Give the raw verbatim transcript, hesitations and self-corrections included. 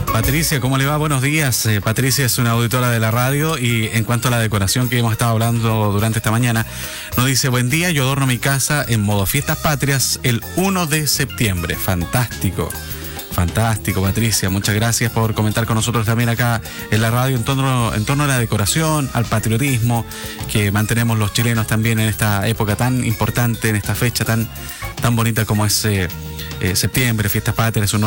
Patricia, ¿cómo le va? Buenos días. Eh, Patricia es una auditora de la radio y en cuanto a la decoración que hemos estado hablando durante esta mañana, nos dice: buen día, yo adorno mi casa en modo fiestas patrias el uno de septiembre. Fantástico. Fantástico, Patricia. Muchas gracias por comentar con nosotros también acá en la radio en torno, en torno a la decoración, al patriotismo que mantenemos los chilenos también en esta época tan importante, en esta fecha tan, tan bonita como es eh, eh, septiembre, fiestas patrias, un